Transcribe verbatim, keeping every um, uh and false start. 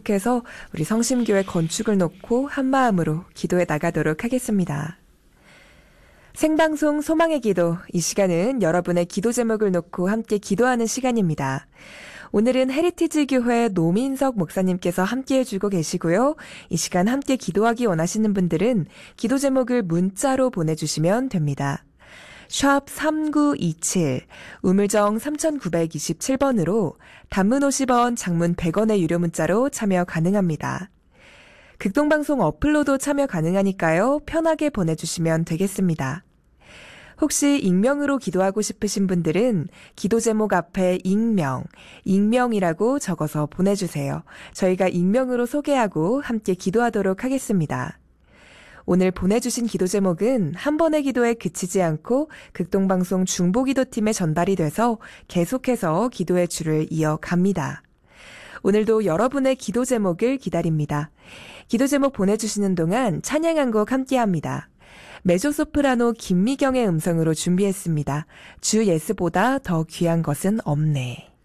계속해서 우리 성심교회 건축을 놓고 한마음으로 기도해 나가도록 하겠습니다. 생방송 소망의 기도, 이 시간은 여러분의 기도 제목을 놓고 함께 기도하는 시간입니다. 오늘은 헤리티지 교회 노민석 목사님께서 함께 해주고 계시고요. 이 시간 함께 기도하기 원하시는 분들은 기도 제목을 문자로 보내주시면 됩니다. 샵 삼구이칠, 우물정 삼구이칠 번으로 단문 오십 원, 장문 백 원의 유료 문자로 참여 가능합니다. 극동방송 어플로도 참여 가능하니까요. 편하게 보내주시면 되겠습니다. 혹시 익명으로 기도하고 싶으신 분들은 기도 제목 앞에 익명, 익명이라고 적어서 보내주세요. 저희가 익명으로 소개하고 함께 기도하도록 하겠습니다. 오늘 보내주신 기도 제목은 한 번의 기도에 그치지 않고 극동방송 중보기도팀에 전달이 돼서 계속해서 기도의 줄을 이어갑니다. 오늘도 여러분의 기도 제목을 기다립니다. 기도 제목 보내주시는 동안 찬양 한 곡 함께합니다. 메조소프라노 김미경의 음성으로 준비했습니다. 주 예수보다 더 귀한 것은 없네.